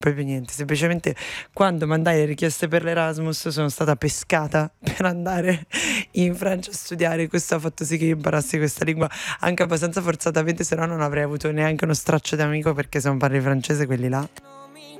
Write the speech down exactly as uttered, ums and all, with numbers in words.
proprio niente. Semplicemente quando mandai le richieste per l'Erasmus sono stata pescata per andare in Francia a studiare. Questo ha fatto sì che io imparassi questa lingua anche abbastanza forzatamente, se no non avrei avuto neanche uno straccio di amico, perché se non parli francese quelli là